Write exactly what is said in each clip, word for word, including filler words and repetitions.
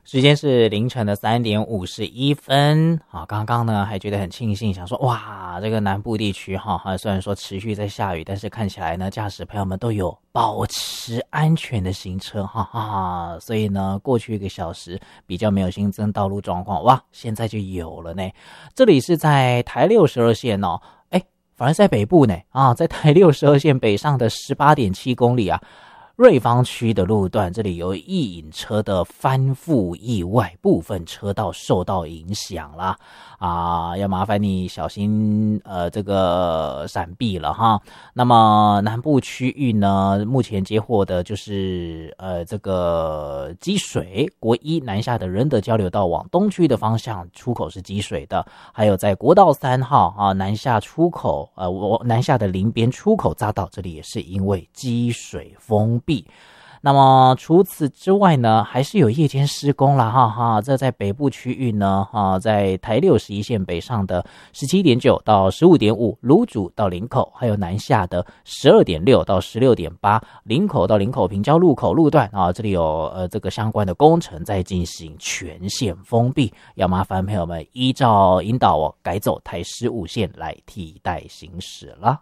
时间是凌晨的三点五十一分啊，刚刚呢还觉得很庆幸，想说哇，这个南部地区哈，虽然说持续在下雨，但是看起来呢，驾驶朋友们都有保持安全的行车，哈哈，所以呢，过去一个小时比较没有新增道路状况，哇，现在就有了呢。这里是在台六十二线哦，哎，反而在北部呢啊，在台六十二线北上的 十八点七公里啊。瑞芳区的路段，这里有一引车的翻覆意外，部分车道受到影响啦，啊，要麻烦你小心呃这个闪避了哈。那么南部区域呢，目前接获的就是呃这个积水，国一南下的仁德交流道往东区的方向出口是积水的，还有在国道三号啊南下出口呃我南下的林边出口匝道，这里也是因为积水封闭。那么除此之外呢，还是有夜间施工啦，哈哈。这在北部区域呢，啊，在台六十一线北上的 十七点九 到 十五点五 芦竹到林口，还有南下的 十二点六 到 十六点八 林口到林口平交路口路段啊，这里有呃这个相关的工程在进行，全线封闭，要麻烦朋友们依照引导哦改走台十五线来替代行驶了。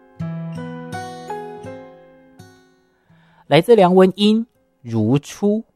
来自梁文音如初。